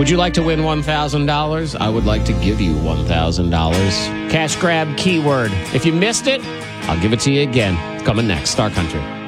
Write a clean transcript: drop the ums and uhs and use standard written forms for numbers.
Would you like to win $1,000? I would like to give you $1,000. Cash grab keyword. If you missed it, I'll give it to you again. It's coming next. Star Country.